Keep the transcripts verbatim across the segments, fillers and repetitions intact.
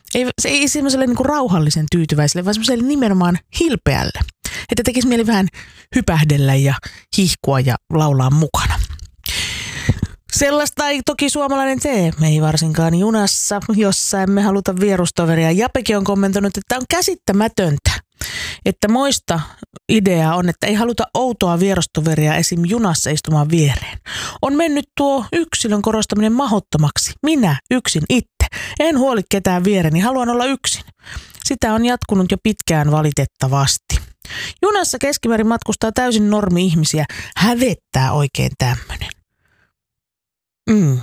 Ei, se ei semmoiselle niin kuin rauhallisen tyytyväiselle, vaan semmoiselle nimenomaan hilpeälle. Että tekisi mieli vähän hypähdellä ja hihkua ja laulaa mukana. Sellaista ei toki suomalainen tee, me ei varsinkaan junassa, jossa emme haluta vierustoveria. Japekin on kommentoinut, että on käsittämätöntä, että moista ideaa on, että ei haluta outoa vierustoveria esim. Junassa istumaan viereen. On mennyt tuo yksilön korostaminen mahdottomaksi. Minä yksin itse. En huoli ketään viereni, haluan olla yksin. Sitä on jatkunut jo pitkään valitettavasti. Junassa keskimäärin matkustaa täysin normi-ihmisiä. Hävettää oikein tämmöinen. Mm.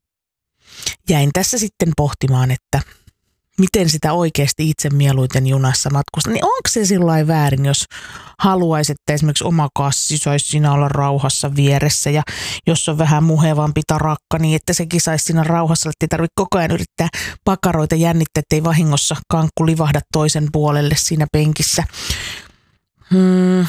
Jäin tässä sitten pohtimaan, että miten sitä oikeasti itse mieluiten junassa matkustaa. Niin onko se sillain väärin, jos haluaisi, että esimerkiksi oma kassi saisi siinä olla rauhassa vieressä ja jos on vähän muhevampi tarakka, niin että sekin saisi siinä rauhassa, että ei tarvitse koko ajan yrittää pakaroita jännittää, ettei vahingossa kankku livahda toisen puolelle siinä penkissä. Hmm.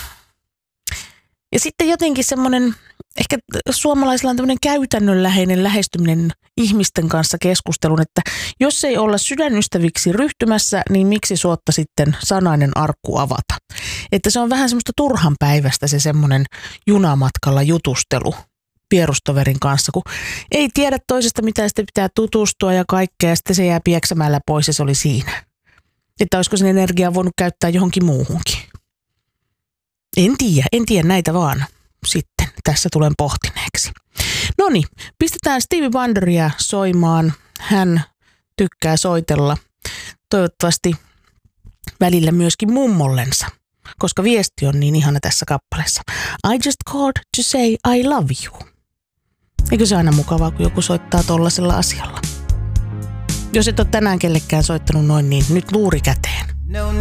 Ja sitten jotenkin semmoinen, ehkä suomalaisilla on tämmöinen käytännönläheinen lähestyminen ihmisten kanssa keskustelun, että jos ei olla sydänystäviksi ryhtymässä, niin miksi suotta sitten sanainen arkku avata. Että se on vähän semmoista turhan päivästä se semmoinen junamatkalla jutustelu vierustoverin kanssa, kun ei tiedä toisesta mitä sitten pitää tutustua ja kaikkea ja sitten se jää pieksämällä pois ja se oli siinä. Että olisiko sen energiaa voinut käyttää johonkin muuhunkin. En tiedä, en tiedä näitä vaan sitten. Tässä tulen pohtineeksi. Noniin, pistetään Stevie Wonderia soimaan. Hän tykkää soitella. Toivottavasti välillä myöskin mummollensa, koska viesti on niin ihana tässä kappaleessa. I just called to say I love you. Eikö se aina mukavaa, kun joku soittaa tollasella asialla? Jos et ole tänään kellekään soittanut noin, niin nyt luuri käteen.